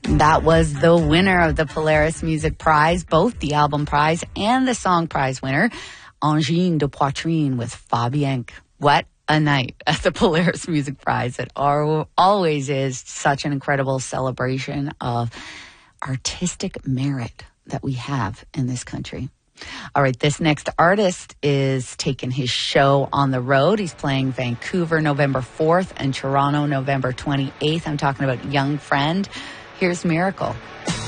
That was the winner of the Polaris Music Prize, both the album prize and the song prize winner, Angine de Poitrine with Fabienque. What a night at the Polaris Music Prize. It always is such an incredible celebration of artistic merit that we have in this country. All right, this next artist is taking his show on the road. He's playing Vancouver November 4th and Toronto November 28th. I'm talking about Young Friend. Here's Miracle.